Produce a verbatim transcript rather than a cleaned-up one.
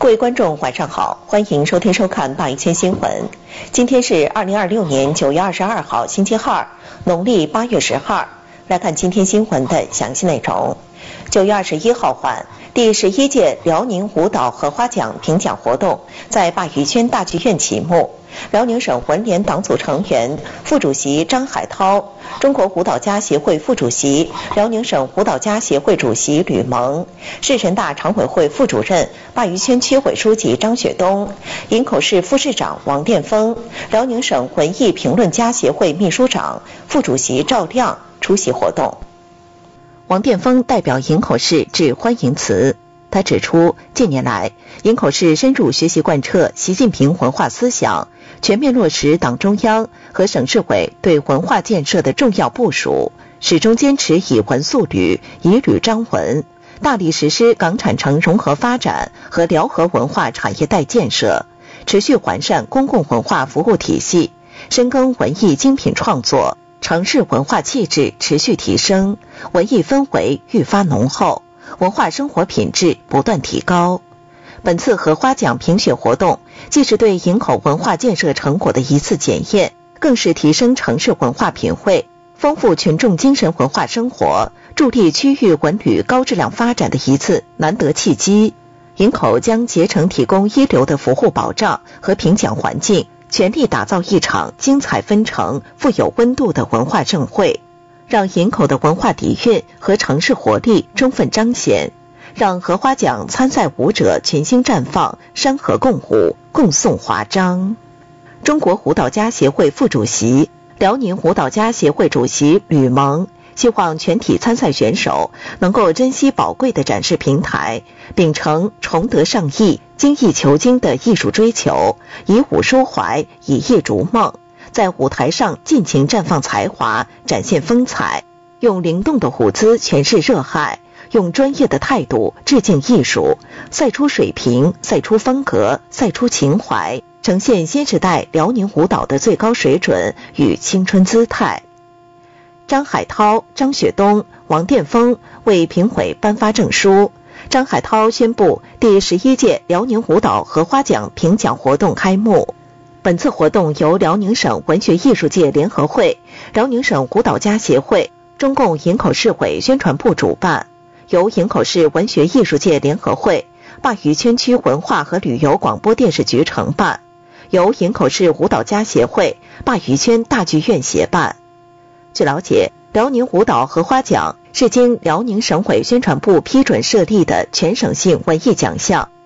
各位观众晚上好，欢迎收听收看大一千新闻。今天是二零二六年九月二十二号星期二，农历八月十号。来看今天新闻的详细内容。九月二十一号晚，第十一届辽宁舞蹈荷花奖评奖活动在鲅鱼圈大剧院启幕。辽宁省文联党组成员、副主席张海涛，中国舞蹈家协会副主席、辽宁省舞蹈家协会主席吕蒙，市人大常委会副主任、鲅鱼圈区委书记张雪东，营口市副市长王殿峰，辽宁省文艺评论家协会秘书长、副主席赵亮出席活动。王殿峰代表营口市致欢迎词。他指出，近年来，营口市深入学习贯彻习近平文化思想，全面落实党中央和省市委对文化建设的重要部署，始终坚持以文塑旅、以旅彰文，大力实施港产城融合发展和辽河文化产业带建设，持续完善公共文化服务体系，深耕文艺精品创作，城市文化气质持续提升，文艺氛围愈发浓厚，文化生活品质不断提高。本次荷花奖评选活动既是对营口文化建设成果的一次检验，更是提升城市文化品汇、丰富群众精神文化生活、助力区域文旅高质量发展的一次难得契机。营口将竭诚提供一流的服务保障和评奖环境，全力打造一场精彩纷呈、富有温度的文化盛会，让营口的文化底蕴和城市活力充分彰显，让荷花奖参赛舞者群星绽放，山河共舞，共颂华章。中国舞蹈家协会副主席、辽宁舞蹈家协会主席吕蒙希望全体参赛选手能够珍惜宝贵的展示平台，秉承崇德尚艺、精益求精的艺术追求，以舞抒怀，以艺逐梦，在舞台上尽情绽放才华，展现风采，用灵动的舞姿诠释热爱，用专业的态度致敬艺术，赛出水平，赛出风格，赛出情怀，呈现新时代辽宁舞蹈的最高水准与青春姿态。张海涛、张雪东、王殿峰为评委颁发证书。张海涛宣布第十一届辽宁舞蹈荷花奖评奖活动开幕。本次活动由辽宁省文学艺术界联合会、辽宁省舞蹈家协会、中共营口市委宣传部主办，由营口市文学艺术界联合会、鲅鱼圈区文化和旅游广播电视局承办，由营口市舞蹈家协会、鲅鱼圈大剧院协办。据了解，辽宁舞蹈荷花奖是经辽宁省委宣传部批准设立的全省性文艺奖项，